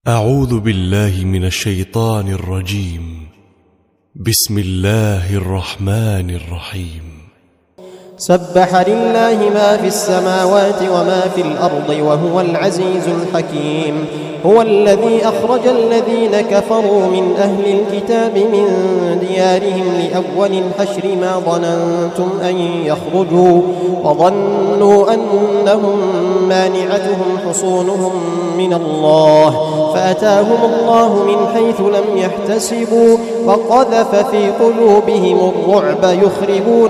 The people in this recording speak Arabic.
أعوذ بالله من الشيطان الرجيم. بسم الله الرحمن الرحيم. سبح لله ما في السماوات وما في الأرض وهو العزيز الحكيم. هو الذي أخرج الذين كفروا من أهل الكتاب من ديارهم لأول الحشر ما ظننتم أن يخرجوا وظنوا أنهم مانعتهم حصونهم من الله فأتاهم الله من حيث لم يحتسبوا وقذف في قلوبهم الرعب يخربون